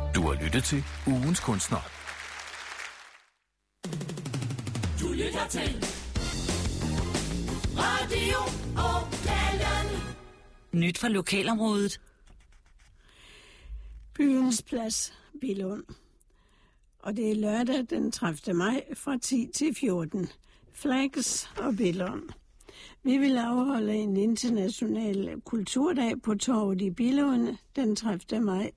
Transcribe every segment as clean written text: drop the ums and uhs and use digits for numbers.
Du har lyttet til Ugens Kunstner. Du lytter til Radio Ådalen. Nyt fra lokalområdet. Byens Plads, Billund. Og det er lørdag den 30. maj fra 10 til 14. Flags og Billund. Vi vil afholde en international kulturdag på torvet i Billund den 30. maj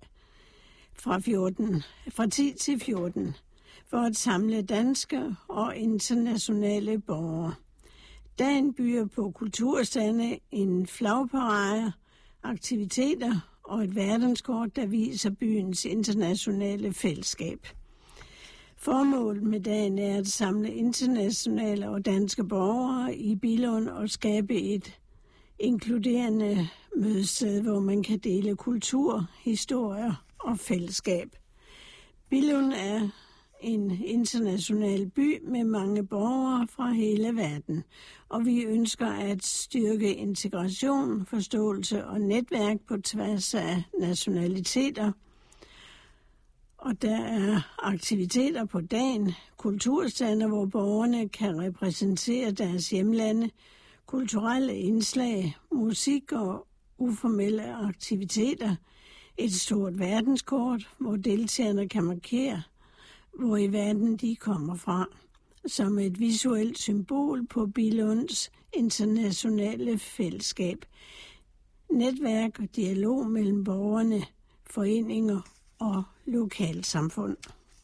fra 10 til 14 for at samle danske og internationale borgere. Dagen byder på kulturstande, en flagparade, aktiviteter og et verdenskort, der viser byens internationale fællesskab. Formålet med dagen er at samle internationale og danske borgere i Billund og skabe et inkluderende mødested, hvor man kan dele kultur, historier og fællesskab. Billund er en international by med mange borgere fra hele verden, og vi ønsker at styrke integration, forståelse og netværk på tværs af nationaliteter. Og der er aktiviteter på dagen, kulturstander, hvor borgerne kan repræsentere deres hjemlande, kulturelle indslag, musik og uformelle aktiviteter, et stort verdenskort, hvor deltagerne kan markere, hvor i verden de kommer fra, som et visuelt symbol på Billunds internationale fællesskab. Netværk og dialog mellem borgerne, foreninger og lokalsamfund.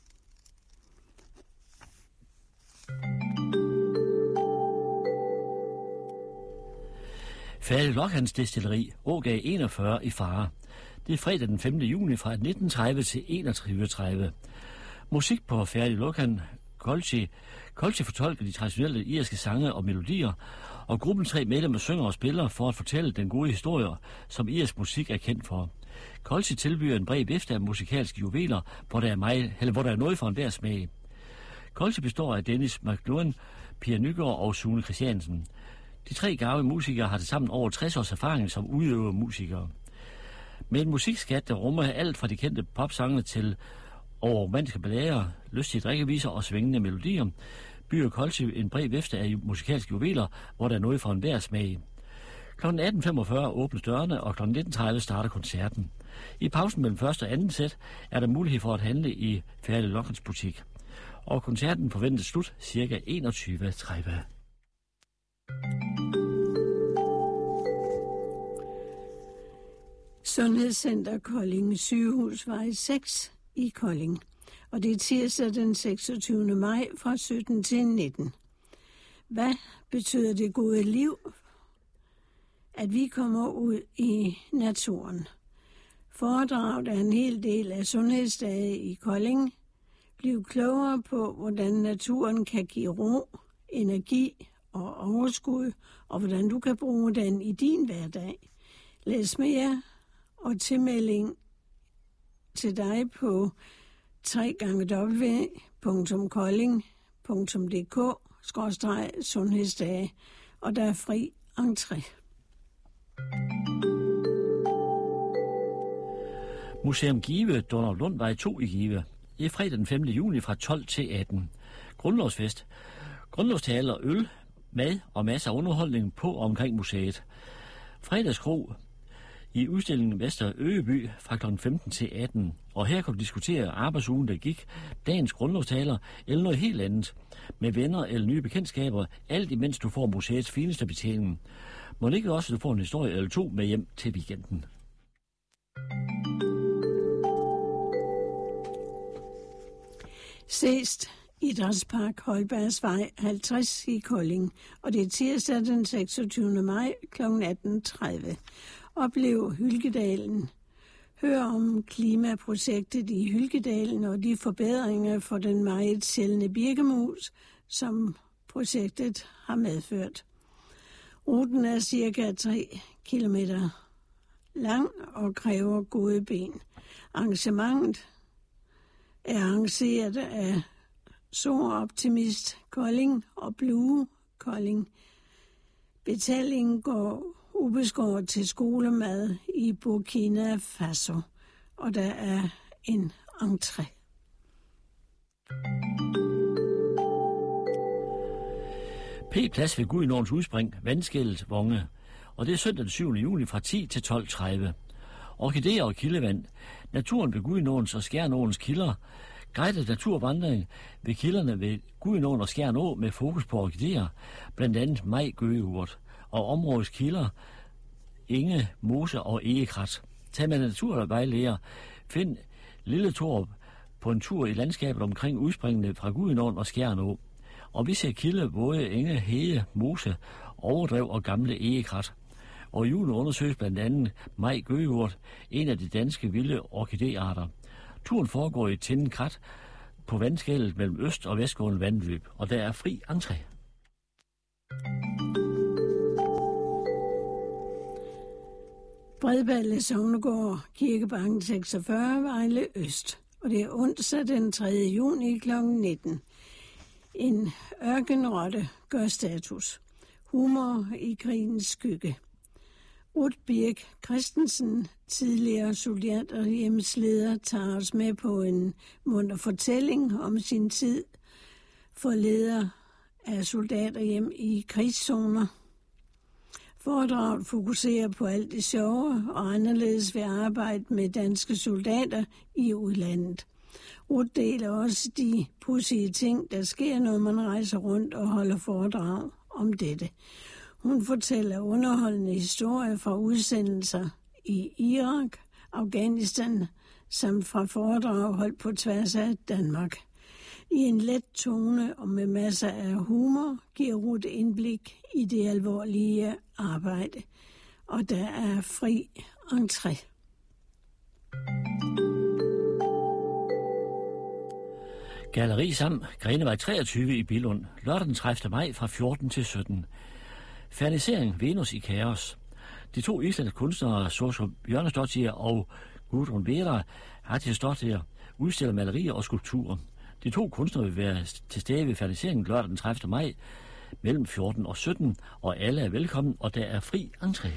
Færdig Lokhans Destilleri, Ågade 41 i Fare. Det er fredag den 5. juni fra 19.30 til 21.30. Musik på Færdig Lokhan. Kolchi fortolker de traditionelle irske sange og melodier, og gruppen 3 medlemmer synger og spiller for at fortælle den gode historie, som irsk musik er kendt for. Kolchi tilbyder en bred vifte af musikalske juveler, hvor der er noget for enhver smag. Kolchi består af Dennis McLuhan, Pia Nygaard og Sune Christiansen. De 3 garve musikere har tilsammen over 60 års erfaring som udøvere musikere. Med en musikskat, der rummer alt fra de kendte popsange til over romantiske ballader, lystige drikkeviser og svingende melodier, byder Kolchi en bred vifte af musikalske juveler, hvor der er noget for enhver smag. Kl. 18.45 åbnes dørene, og kl. 19.30 starter koncerten. I pausen mellem første og anden sæt er der mulighed for at handle i Færdig Lokhans butik. Og koncerten forventes slut ca. 21.30. Sundhedscenter Kolding, Sygehusvej 6 i Kolding. Og det er tirsdag den 26. maj fra 17 til 19. Hvad betyder det gode liv, at vi kommer ud i naturen? Foredraget er en hel del af sundhedsdage i Kolding. Bliv klogere på, hvordan naturen kan give ro, energi og overskud, og hvordan du kan bruge den i din hverdag. Læs mere og tilmelding til dig på www.kolding.dk/sundhedsdage, og der er fri entré. Museum Give, Donald Lundvej 2 i Give. Det er fredag den 5. juni fra 12 til 18. Grundlovsfest. Grundlovstaler, øl, mad og masser af underholdning på og omkring museet. Fredagskro i udstillingen Vester Øgeby fra kl. 15 til 18. Og her kan du diskutere arbejdsugen, der gik, dagens grundlovstaler eller noget helt andet. Med venner eller nye bekendtskaber, alt imens du får museets fineste betjening. Må ikke også du får en historie eller 2 med hjem til weekenden. Sest Idrætspark Holbergsvej 50 i Kolding, og det er tirsdag den 26. maj kl. 18.30. Oplev Hylkedalen. Hør om klimaprojektet i Hylkedalen og de forbedringer for den meget sjældne birkemus, som projektet har medført. Ruten er cirka 3 kilometer lang og kræver gode ben. Arrangementet er arrangeret af Sooptimist Kolding og Blue Kolding. Betalingen går ubeskåret til skolemad i Burkina Faso, og der er en entré. P-plads ved Gudenåens udspring, vandskellet Vonge. Og det er søndag den 7. juni fra 10 til 12.30. Orkideer og kildevand. Naturen ved Gudenåens og Skjernåens kilder. Guidet naturvandring ved kilderne ved Gudenåen og Skjernå med fokus på orkideer, blandt andet majgøgeurt, og områdets kilder, enge, mose og egekrat. Tag med naturvejlæger. Find Lille Torup på en tur i landskabet omkring udspringene fra Gudenåen og Skjernå. Og vi ser kilde, våde, enge, hege, mose, overdrev og gamle egekrat. Og i julen undersøges blandt andet majgøgeurt, en af de danske vilde orkidéarter. Turen foregår i Tinden Krat på vandskellet mellem øst- og vestgående vandløb, og der er fri entré. Bredballe Sognegård, Kirkebakken 46, Vejle Øst. Og det er onsdag den 3. juni kl. 19. En ørkenrotte gør status. Humor i krigens skygge. Ruth Birk Christensen, tidligere soldaterhjemsleder, tager os med på en munter fortælling om sin tid for leder af soldaterhjem i krigszoner. Foredraget fokuserer på alt det sjove og anderledes ved arbejde med danske soldater i udlandet. Ruth deler også de pudsige ting, der sker, når man rejser rundt og holder foredrag om dette. Hun fortæller underholdende historier fra udsendelser i Irak, Afghanistan samt fra foredrag holdt på tværs af Danmark. I en let tone og med masser af humor giver Ruth indblik i det alvorlige arbejde. Og der er fri entré. Galleri Sam, Grenevej 23 i Billund, lørdag den 30. maj fra 14 til 17. Fernisering Venus i Kaos. De to islandske kunstnere, Soso Bjørnesdottir og Gudrun Vera, har til Stottir udstillet malerier og skulpturer. De to kunstnere vil være til stede ved ferniseringen lørdag den 30. maj mellem 14 og 17, og alle er velkommen, og der er fri entré.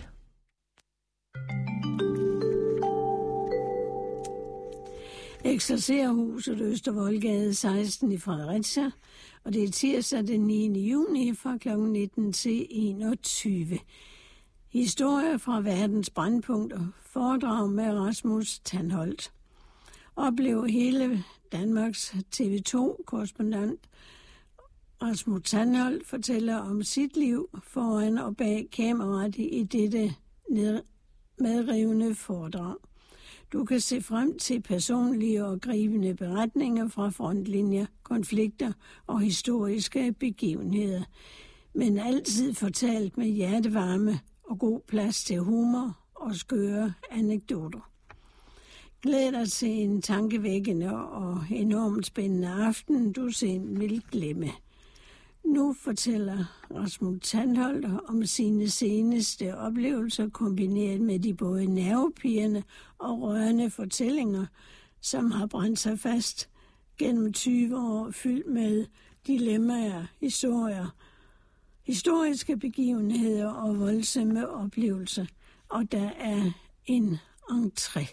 Eksercerhuset Østervoldgade 16 i Fredericia, og det er tirsdag den 9. juni fra kl. 19 til 21. Historier fra verdens brandpunkter, foredrag med Rasmus Tandholt. Oplev hele Danmarks TV2-korrespondent Rasmus Tandholt fortæller om sit liv foran og bag kameraet i dette medrivende foredrag. Du kan se frem til personlige og gribende beretninger fra frontlinjer, konflikter og historiske begivenheder, men altid fortalt med hjertevarme og god plads til humor og skøre anekdoter. Glæd dig til en tankevækkende og enormt spændende aften, du sen vil glemme. Nu fortæller Rasmus Tandholt om sine seneste oplevelser, kombineret med de både nervepirrende og rørende fortællinger, som har brændt sig fast gennem 20 år, fyldt med dilemmaer, historier, historiske begivenheder og voldsomme oplevelser. Og der er en entré.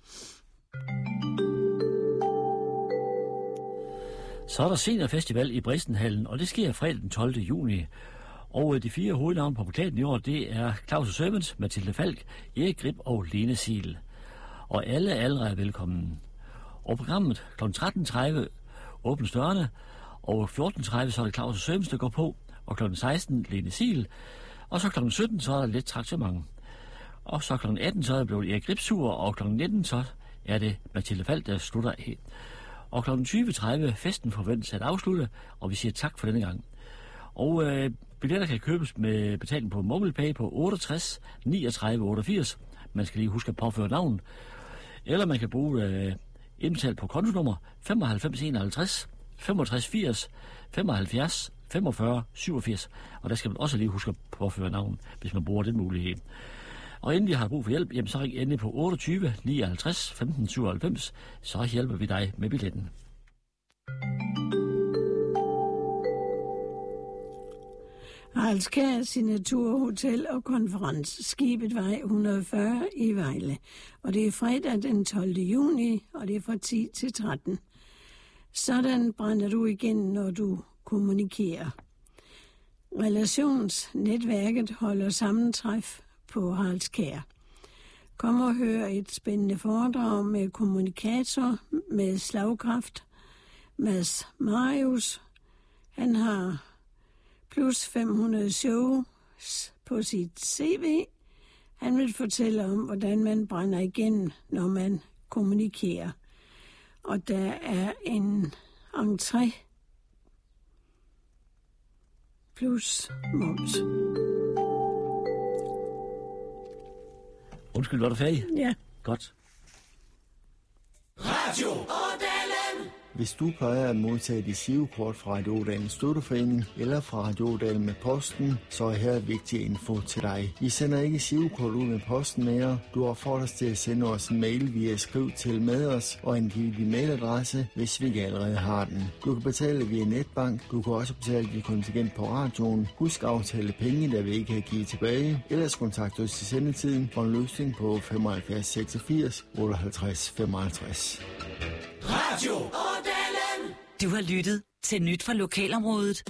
Så er der seniorfestival i Bristenhallen, og det sker fredag den 12. juni. Og de 4 hovednavne på plakaten i år, det er Claus Servants, Mathilde Falk, Erik Grib og Lene Siel. Og alle er velkommen. Og programmet kl. 13.30 åbnes dørene, og 14.30 så er det Claus Servants, der går på, og kl. 16 Lene Siel, og så kl. 17 så er der lidt traktement. Og så kl. 18 så er det blevet Erik Gribs tur, og kl. 19 så er det Mathilde Falk, der slutter af. Og kl. 20.30 festen forventes at afslutte, og vi siger tak for denne gang. Og billetter kan købes med betaling på MobilePay på 68 39 88. Man skal lige huske at påføre navn. Eller man kan bruge indbetalt på kontonummer 95 51 65 80 75 45 87. Og der skal man også lige huske at påføre navn, hvis man bruger den mulighed. Og inden vi har brug for hjælp, jamen så ring endelig på 28 59 15 97, så hjælper vi dig med billetten. Haraldskær Signaturhotel og konferenceskibet Vej 140 i Vejle. Og det er fredag den 12. juni, og det er fra 10 til 13. Sådan brænder du igen, når du kommunikerer. Relationsnetværket holder sammentræf på Haraldskær. Kom og hør et spændende foredrag med kommunikator med slagkraft, Mads Marius. Han har plus 500 shows på sit CV. Han vil fortælle om, hvordan man brænder igennem, når man kommunikerer. Og der er en entré plus moms. Undskyld, var du færdig? Ja. Godt. Radio Odalen. Hvis du plejer at modtage dit girokort fra Radio Odalens Støtteforening eller fra Radio Odalen med posten, så er her vigtig info til dig. Vi sender ikke girokort ud med posten mere. Du opfordres til at sende os en mail via skriv til med os og angive din mailadresse, hvis vi ikke allerede har den. Du kan betale via netbank. Du kan også betale dit kontingent på radioen. Husk at aftale penge, der vi ikke har givet tilbage. Ellers kontakt os til sendetiden for en løsning på 75 86 58 55. Radio Odalen. Du har lyttet til Nyt fra Lokalområdet.